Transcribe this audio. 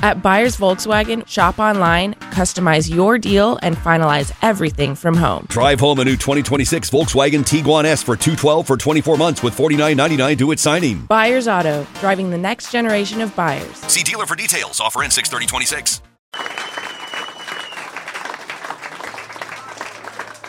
At Buyers Volkswagen, shop online, customize your deal, and finalize everything from home. Drive home a new 2026 Volkswagen Tiguan S for $212 for 24 months with $49.99 due at signing. Buyers Auto, driving the next generation of buyers. See dealer for details. Offer ends 6/30/26.